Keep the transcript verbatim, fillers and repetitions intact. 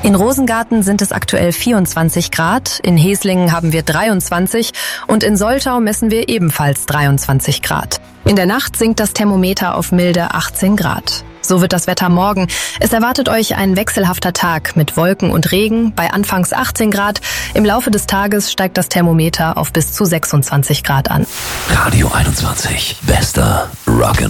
In Rosengarten sind es aktuell vierundzwanzig Grad, in Heslingen haben wir dreiundzwanzig und in Soltau messen wir ebenfalls dreiundzwanzig Grad. In der Nacht sinkt das Thermometer auf milde achtzehn Grad. So wird das Wetter morgen. Es erwartet euch ein wechselhafter Tag mit Wolken und Regen bei anfangs achtzehn Grad. Im Laufe des Tages steigt das Thermometer auf bis zu sechsundzwanzig Grad an. Radio einundzwanzig, bester Rock'n'Roll.